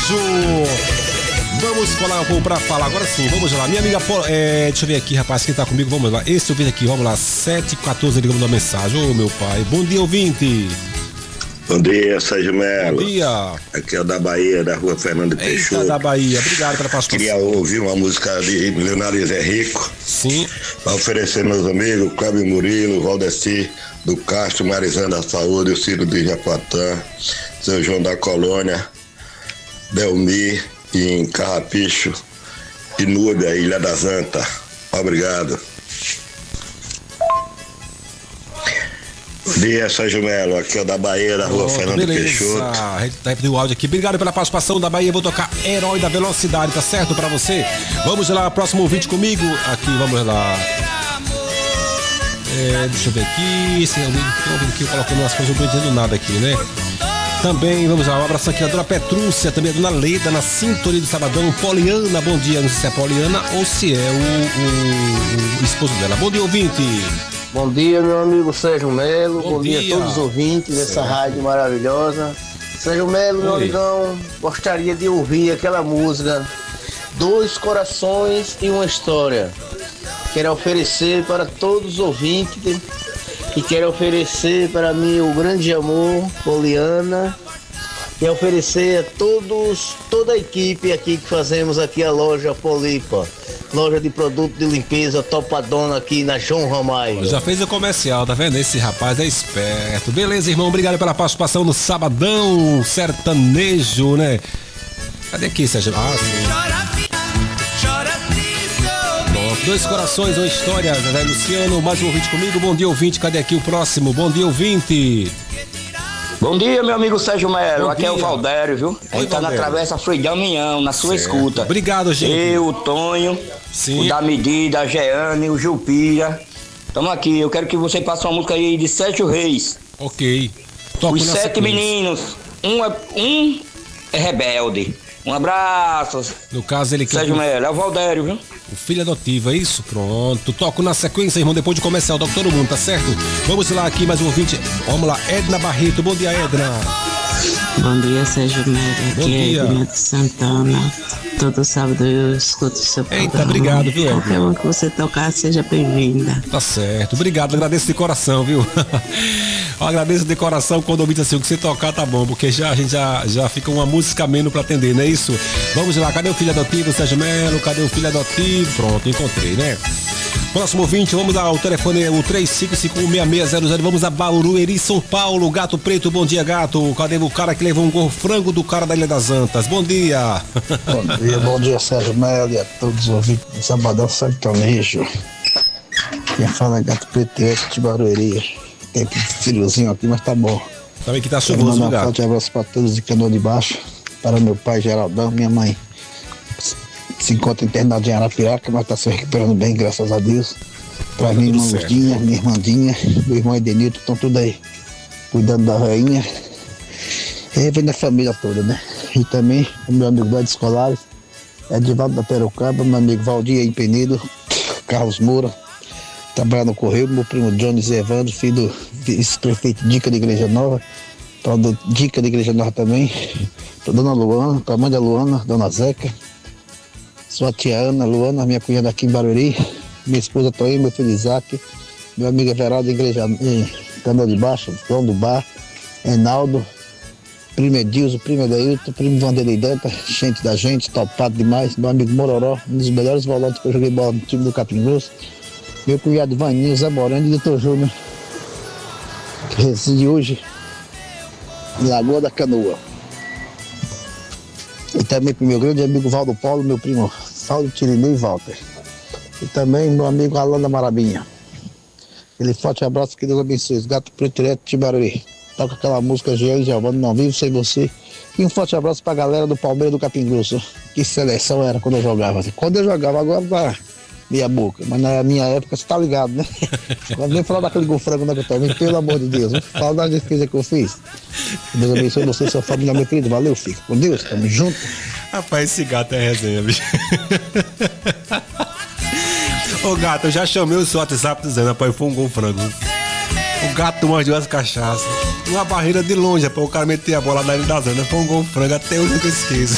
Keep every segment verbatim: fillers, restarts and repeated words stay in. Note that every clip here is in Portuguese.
sertanejo. Vamos falar, vou pra falar agora sim, vamos lá. Minha amiga, é, deixa eu ver aqui, rapaz, quem tá comigo, vamos lá. Esse ouvinte aqui, vamos lá, sete e quatorze, ele mandou uma mensagem. Ô, meu pai, bom dia, ouvinte. Bom dia, Sérgio Melo. Bom dia. Aqui é o da Bahia, da rua Fernando Peixoto. Eita, da Bahia, obrigado pela participação. Queria ouvir uma música de Leonardo Zé Rico. Sim. Para oferecer meus amigos, Cláudio Murilo, Valdeci do Castro, Marizana da Saúde, o Ciro de Japatã, São João da Colônia, Delmir, em Carrapicho e Núbia, Ilha da Anta. Obrigado. Bom dia, Sérgio Melo, aqui é o da Bahia, da rua oh, Fernando beleza. Peixoto. A gente tá repetindo o áudio aqui. Obrigado pela participação da Bahia. Vou tocar Herói da Velocidade, tá certo pra você? Vamos lá, próximo ouvinte comigo. Aqui, vamos lá. É, deixa eu ver aqui. Esse ouvinte aqui, eu colocando umas coisas, eu não tô entendendo nada aqui, né? Também, vamos lá, um abraço aqui a dona Petrúcia, também a dona Leda, na sintonia do Sabadão. Poliana, bom dia. Não sei se é a Poliana ou se é o, o, o esposo dela. Bom dia, ouvinte. Bom dia, meu amigo Sérgio Melo. Bom, Bom dia. dia a todos os ouvintes certo. dessa rádio maravilhosa. Sérgio Melo, meu amigão, gostaria de ouvir aquela música Dois Corações e uma História. Quero oferecer para todos os ouvintes e quero oferecer para mim o grande amor, Poliana. E oferecer a todos, toda a equipe aqui que fazemos aqui a loja Polipa. Loja de produto de limpeza topadona aqui na João Ramalho. Já fez o comercial, tá vendo? Esse rapaz é esperto. Beleza, irmão, obrigado pela participação no Sabadão Sertanejo, né? Cadê aqui, Sérgio? Ah, sim. Pronto, Dois Corações, uma história, Zé Luciano, mais um ouvinte comigo. Bom dia, ouvinte, cadê aqui o próximo? Bom dia, ouvinte. Bom dia, meu amigo Sérgio Melo. Aqui é o Valdério, viu? A gente tá na Travessa Frei Damião, na sua certo. escuta. Obrigado, gente. Eu, o Tonho, Sim. o da Medida, a Jeane, o Jupira. Tamo aqui. Eu quero que você passe uma música aí de Sérgio Reis. Ok. Toco Os sete sequência. meninos. Um é, um é rebelde. Um abraço. No caso, ele quer. Sérgio Melo, é o Valdério, viu? O filho adotivo, é isso? Pronto. Toco na sequência, irmão, depois de comercial. Toco todo mundo, tá certo? Vamos lá aqui, mais um ouvinte. Vamos lá, Edna Barreto. Bom dia, Edna. Bom dia, Sérgio Melo. Bom Aqui dia. é Edna de Santana. Todo sábado eu escuto o seu programa. Eita, obrigado, viu, Edna? Qualquer um que você tocar, seja bem-vinda. Tá certo. Obrigado, agradeço de coração, viu? Eu agradeço de coração quando o ouvinte assim, o que você tocar tá bom, porque já, a gente já, já fica uma música menos pra atender, não é isso? Vamos lá, cadê o filho adotivo, Sérgio Melo? Cadê o filho adotivo? Pronto, encontrei, né? Próximo ouvinte, vamos lá, o telefone é o três cinco cinco um seis seis zero zero, vamos a Barueri, São Paulo. Gato Preto, bom dia, gato. Cadê o cara que levou um gol frango do cara da Ilha das Antas? Bom dia. Bom dia, bom dia, Sérgio Melo e a todos os ouvintes do Sabadão Sertanejo. Quem fala é Gato Preto de Barueri. Tem friozinho aqui, mas tá bom. Também que tá chuvoso, gato. Um forte abraço para todos de Canoa de Baixo, para meu pai Geraldão, minha mãe se encontra internado em Arapiraca, mas tá se recuperando bem, graças a Deus. Para tá minha irmã Lurdinha, minha irmã Dinha, meu irmão Edenilton, estão tudo aí cuidando da rainha. E vem da família toda, né? E também o meu amigo Valdo Escolares, Edivaldo da Perocaba, meu amigo Valdir em Penido, Carlos Moura, trabalha no Correio, meu primo Jones Evandro, filho do vice-prefeito Dica da Igreja Nova, para do Dica da Igreja Nova também, para dona Luana, para a mãe da Luana, dona Zeca, sua tia Ana, Luana, minha cunhada aqui em Barueri, minha esposa Toinha, meu filho Isaac, meu amigo Everaldo da Igreja em Canoa de Baixo, João do Bar, Reinaldo, primo Edilson, primo Edailton, primo Vanderlei Danta, gente da gente, topado demais, meu amigo Mororó, um dos melhores volantes que eu joguei bola no time do Capim Grosso, meu cunhado Vaninho, Zé Moreno e doutor Júnior, que reside hoje em Lagoa da Canoa. E também pro meu grande amigo Valdo Paulo, meu primo Saulo Tirinei e Walter. E também meu amigo Alan da Marabinha. Aquele forte abraço, que Deus abençoe. Gato Preto direto de Barueri. Toca aquela música Jean Giovanni, Não Vivo Sem Você. E um forte abraço pra galera do Palmeiras do Capim Grosso. Que seleção era quando eu jogava. Quando eu jogava, agora tá meia boca. Mas na minha época, você tá ligado, né? Quando nem falar daquele gol frango na vitória, pelo amor de Deus. Fala das defesas que eu fiz. Deus abençoe você e sua família, meu querido. Valeu, fica com Deus, tamo junto. Rapaz, esse gato é resenha, bicho. Ô gato, eu já chamei o seu WhatsApp dizendo, rapaz, foi um gol frango. O gato mordeu as cachaças. uma barreira de longe para o cara meter a bola na área da zona. Foi um gol frango, até hoje nunca esqueço.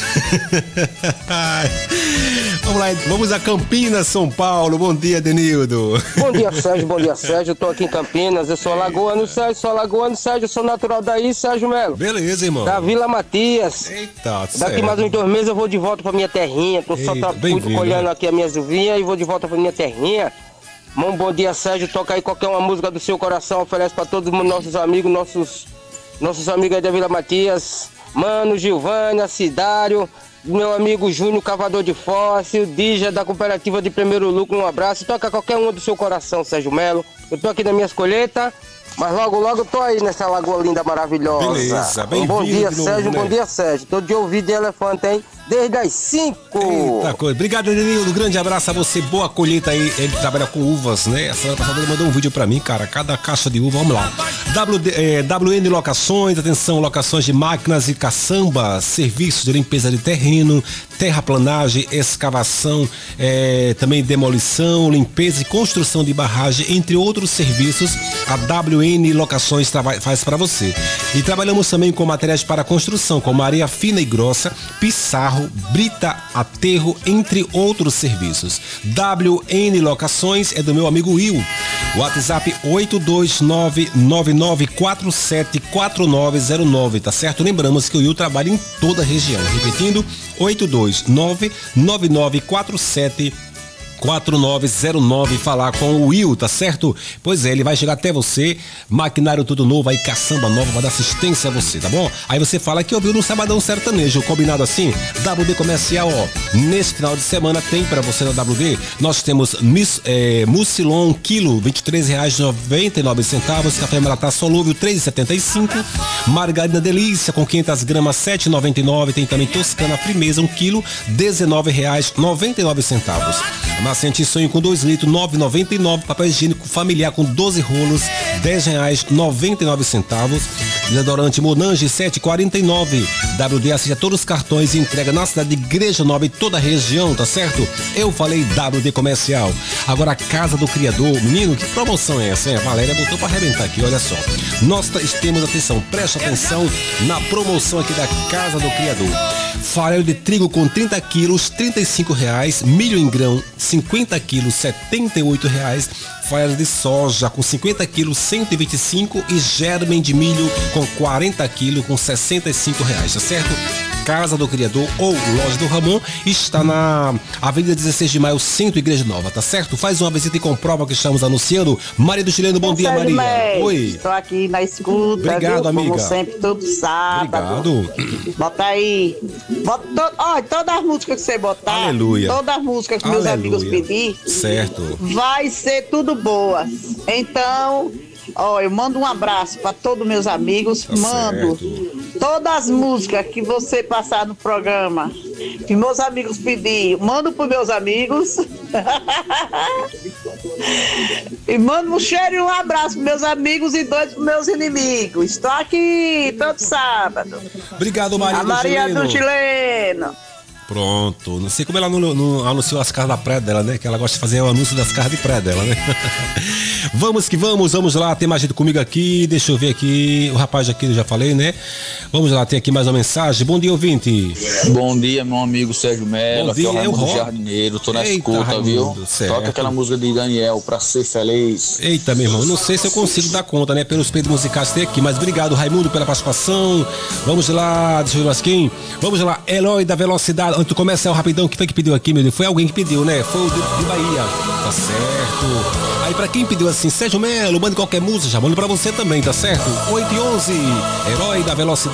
Vamos lá, vamos a Campinas, São Paulo. Bom dia, Denildo. Bom dia, Sérgio. Bom dia, Sérgio. Eu tô aqui em Campinas. Eu sou alagoano, Sérgio. Sou alagoano, Sérgio. Eu sou natural daí, Sérgio Melo. Beleza, irmão. Da Vila Matias. Eita, Daqui certo. mais uns dois meses eu vou de volta pra minha terrinha. Tô só tá muito colhendo aqui as minhas uvinhas e vou de volta pra minha terrinha. Um bom dia, Sérgio. Toca aí qualquer uma música do seu coração. Oferece pra todos os nossos amigos, nossos, nossos amigos aí da Vila Matias. Mano, Gilvânia, Cidário, meu amigo Júnior, cavador de fóssil, Dija da Cooperativa de Primeiro Lucro. Um abraço. Toca qualquer uma do seu coração, Sérgio Melo. Eu tô aqui nas minhas colheitas. Mas logo, logo eu tô aí nessa lagoa linda, maravilhosa. Beleza, bem-vindo. Um bom dia, novo, Sérgio. né? Bom dia, Sérgio. Tô de ouvido de elefante, hein? Desde as cinco. Eita coisa. Obrigado, Denildo. Grande abraço a você. Boa colheita aí. Ele trabalha com uvas, né? A semana passada ele mandou um vídeo pra mim, cara. Cada caixa de uva, vamos lá. W D, eh, W N Locações, atenção, locações de máquinas e caçamba, serviços de limpeza de terreno, terraplanagem, escavação, eh, também demolição, limpeza e construção de barragem, entre outros serviços, a W N Locações traba- faz para você. E trabalhamos também com materiais para construção, como areia fina e grossa, pissarro, brita, aterro, entre outros serviços. W N Locações é do meu amigo Will. WhatsApp oito dois nove nove nove quatro sete quatro nove zero nove, tá certo? Lembramos que o Will trabalha em toda a região. Repetindo, oito dois nove nove nove quatro sete quatro nove zero nove, falar com o Will, tá certo? Pois é, ele vai chegar até você, maquinário tudo novo, aí caçamba nova, vai dar assistência a você, tá bom? Aí você fala que ouviu no Sabadão Sertanejo, combinado assim? W D Comercial, ó, nesse final de semana tem pra você na W D, nós temos mis, é, Mucilon, quilo, vinte e três reais e noventa e nove centavos, café Maratá solúvel, três reais e setenta e cinco centavos, margarina Delícia com quinhentas gramas, sete reais e noventa e nove centavos, tem também Toscana Frimeza, um quilo, dezenove reais e noventa e nove centavos. Amaciante Sonho com dois litros, nove reais e noventa e nove centavos. Papel higiênico familiar com doze rolos, dez reais e noventa e nove centavos. Desodorante Monange, sete reais e quarenta e nove centavos. W D aceita todos os cartões e entrega na cidade de Igreja Nova e toda a região, tá certo? Eu falei W D Comercial. Agora a Casa do Criador. Menino, que promoção é essa, hein? A Valéria botou pra arrebentar aqui, olha só. Nós temos atenção, preste atenção na promoção aqui da Casa do Criador. Farelo de trigo com trinta quilos, trinta e cinco reais. Milho em grão, cinquenta quilos, setenta e oito reais. Farelo de soja com cinquenta quilos, cento e vinte e cinco. E germen de milho com quarenta quilos, com sessenta e cinco reais, tá certo? Casa do Criador ou Loja do Ramon está na Avenida dezesseis de Maio, Centro, Igreja Nova, tá certo? Faz uma visita e comprova que estamos anunciando. Maria do Chileno, bom dia, Maria. Mestre, Oi. Estou aqui na escuta. Obrigado, viu? amiga. Como sempre, todo sábado. Obrigado. Bota aí. Bota to... Olha, todas as músicas que você botar. Aleluia. Todas as músicas que meus Aleluia. amigos pedir. Certo. Vai ser tudo boas. Então, ó, eu mando um abraço para todos meus amigos. Tá mando certo. todas as músicas que você passar no programa, que meus amigos pedir, mando para meus amigos. E mando um cheiro e um abraço para meus amigos e dois para meus inimigos. Estou aqui todo sábado. Obrigado, Maria A do Maria Chileno. do Chileno. Pronto. Não sei como ela não, não anunciou as casas da praia dela, né? Que ela gosta de fazer o anúncio das casas de praia dela, né? Vamos que vamos, vamos lá. Tem mais gente comigo aqui. Deixa eu ver aqui. O rapaz aqui eu já falei, né? Vamos lá, tem aqui mais uma mensagem. Bom dia, ouvinte. Bom dia, meu amigo Sérgio Melo. Bom Aqui é o dia, Raimundo eu Ró. Jardineiro. Tô na Eita, escuta, Raimundo, viu? certo. Toca aquela música de Daniel, Pra Ser Feliz. Eita, meu irmão, não sei se eu consigo dar conta, né? Pelos peitos musicais que tem aqui, mas obrigado, Raimundo, pela participação. Vamos lá, deixa eu ver mais quem. Vamos lá, Herói da Velocidade. Antes de começar o rapidão, que foi que pediu aqui, meu Deus? Foi alguém que pediu, né? Foi o de, de Bahia. Tá certo. Aí pra quem pediu assim, Sérgio Melo, mande qualquer música, já mando pra você também, tá certo? oito e onze, Herói da Velocidade.